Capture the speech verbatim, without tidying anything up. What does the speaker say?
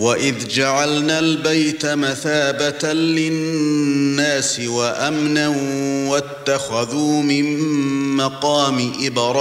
وَإِذْ جَعَلْنَا الْبَيْتَ مَثَابَةً لِلنَّاسِ وَأَمْنًا وَاتَّخَذُوا مِن مَّقَامِ إِبْرَاهِيمَ